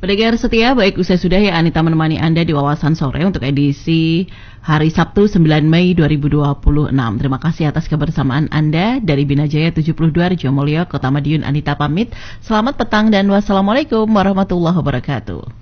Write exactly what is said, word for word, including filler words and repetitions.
Pendengar setia, baik usai sudah ya Anita menemani Anda di Wawasan Sore untuk edisi hari Sabtu sembilan Mei dua ribu dua puluh enam. Terima kasih atas kebersamaan Anda dari Binajaya tujuh puluh dua Rejo Mulyo, Kota Madiun. Anita pamit. Selamat petang dan wassalamualaikum warahmatullahi wabarakatuh.